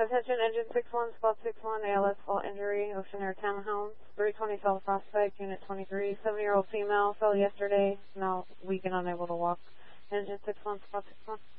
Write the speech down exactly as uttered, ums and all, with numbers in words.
Attention, engine six one, spot six one, A L S fault injury, Ocean Air Townhomes, three twenty fell prospect, unit twenty-three, seven-year-old female, fell yesterday, now weak and unable to walk. Engine six one, spot six one.